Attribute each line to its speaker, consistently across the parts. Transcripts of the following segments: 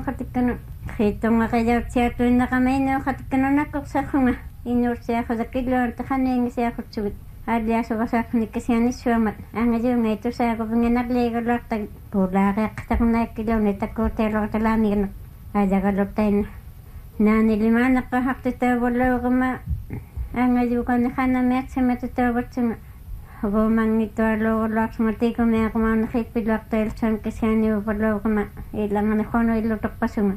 Speaker 1: khatikkanu khiitunga qajautiatuinnaqamainu khatikkanunakkorsaarrunga innuussiaqulakkiluun takhaniingisiaqutsugut аалиасугасаақниккасианissуамат аангажиунга итусаагупингинарлиигалуартак пуулаариаққатарнааккилуни таккуутеэлорталаанигна аажагалуттаин наанилимаанеққахартитааваллаугама аангажиукани ханамиатсиматутааватсуга хогомангиттуалуугулуарсума тикумиақумаанахиппилуартаилсуам касианиупалуугама илангани illutaqpasuga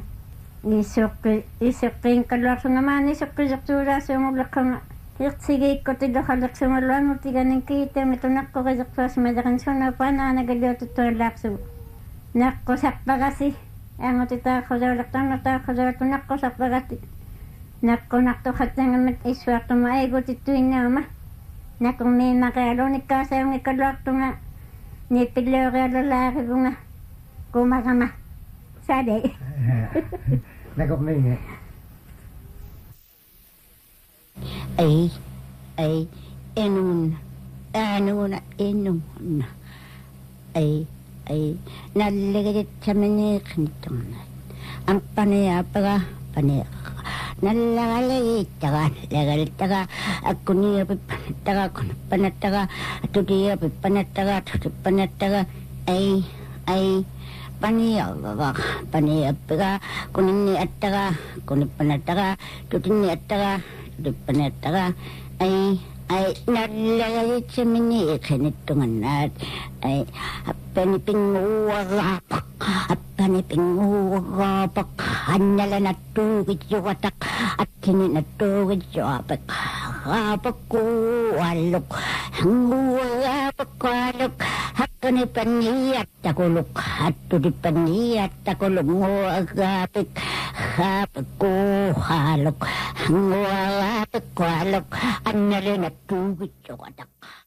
Speaker 1: исеққиинкалуарсунгамаани исеққисертуулаасуумуллаққама Iqsigiikkutiluqallersumalluangutiganinkiitami tunaqqoqisiqsuasmadaransunapaanaanagalluututtuallaaqsugu naqqusarpagasi aangutitaaqqusaulertarnertaaqqusautu naqqusarpagati naqqunartuqattangammat issuartuma aigutittuinnaama naqqummiimaqialuunikkaasaaungikkaluartunga nippilleurialalaarigunga kumagama sade
Speaker 2: naqqummiinga
Speaker 3: ay enun ay nallegit chamene khnitungna ampaniapaga pane nallagalegitaga legalitaga akuniya pipanattaga kunpanattaga atudiya pipanattaga tutipanattaga ay paniapaga kuninni attaga kunipanattaga tutinni attaga dipanattaga ay nallagay chamini khinittungannaat ay appanipinguarapak annalanattuugitsugatak akkininattuugitsuapak rapakkualluk hanguarapakkualluk hakkanipanniattakuluk attutipanniattakuluk nguagapik hapakkuhaluk hanguarapakkualluk annalanattuugitsugatak